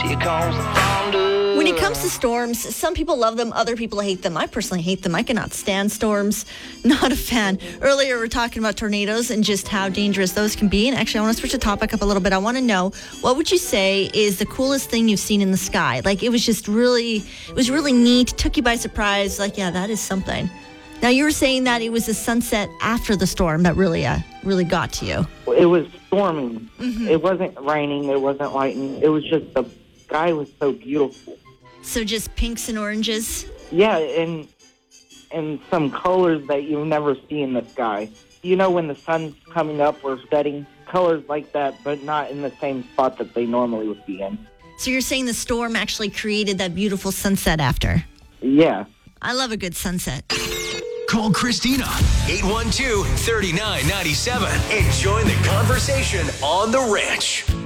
Here comes the thunder. When it comes to storms, some people love them, other people hate them. I personally hate them. I cannot stand storms. Not a fan. Earlier, we were talking about tornadoes and just how dangerous those can be. And actually, I want to switch the topic up a little bit. I want to know, what would you say is the coolest thing you've seen in the sky? Like, it was really neat, took you by surprise. Like, yeah, that is something. Now, you were saying that it was the sunset after the storm that really got to you. It was storming. Mm-hmm. It wasn't raining. It wasn't lightning. It was just the sky was so beautiful. So just pinks and oranges? Yeah, and some colors that you'll never see in the sky. You know, when the sun's coming up or setting, colors like that, but not in the same spot that they normally would be in. So you're saying the storm actually created that beautiful sunset after? Yeah. I love a good sunset. Call Christina, 812-3997, and join the conversation on The Ranch.